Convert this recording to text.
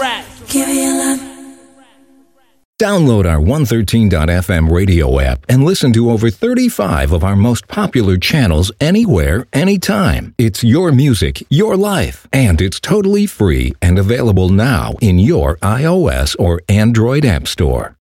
Give me your love. Download our 113.fm radio app and listen to over 35 of our most popular channels anywhere, anytime. It's your music, your life, and it's totally free and available now in your iOS or Android app store.